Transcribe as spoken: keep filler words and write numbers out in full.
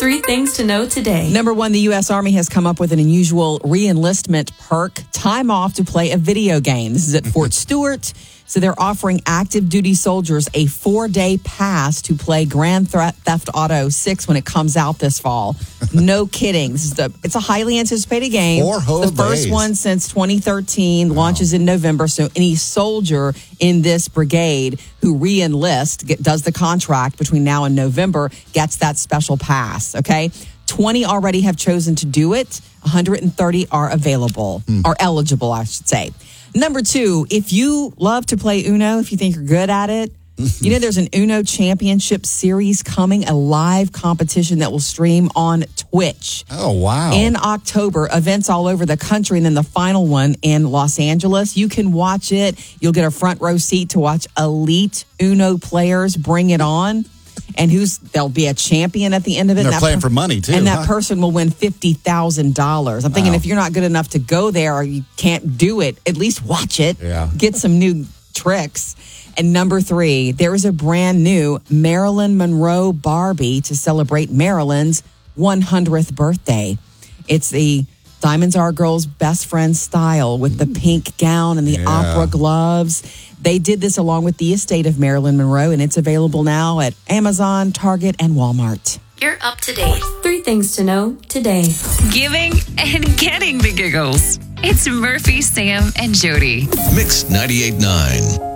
Three things to know today. Number one, the U S Army has come up with an unusual re-enlistment perk, time off to play a video game. This is at Fort Stewart. So they're offering active duty soldiers a four-day pass to play Grand Theft Auto six when it comes out this fall. No kidding. This is the, it's a highly anticipated game. Four whole The first days. one since twenty thirteen, Wow. launches in November. So any soldier in this brigade who re-enlists, get, does the contract between now and November, gets that special pass, okay? twenty already have chosen to do it. one hundred thirty are available, Hmm. are eligible, I should say. Number two, if you love to play Uno, if you think you're good at it, you know there's an Uno Championship Series coming, a live competition that will stream on Twitch. Oh, wow. In October, events all over the country, and then the final one in Los Angeles. You can watch it. You'll get a front row seat to watch elite Uno players bring it on. And who's there'll be a champion at the end of it. And they're that playing per- for money, too. And that huh? person will win fifty thousand dollars. I'm thinking Wow. if you're not good enough to go there or you can't do it, at least watch it. Yeah. Get some new tricks. And number three, there is a brand new Marilyn Monroe Barbie to celebrate Marilyn's one hundredth birthday. It's the Diamonds Are a Girl's Best Friend style with the pink gown and the Yeah. opera gloves. They did this along with the estate of Marilyn Monroe, and it's available now at Amazon, Target, and Walmart. You're up to date. Three things to know today. Giving and getting the giggles. It's Murphy, Sam, and Jody. Mix ninety-eight point nine.